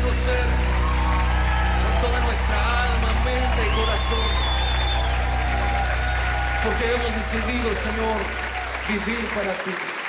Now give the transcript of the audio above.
nuestro ser, con toda nuestra alma, mente y corazón. Porque hemos decidido, Señor, vivir para ti.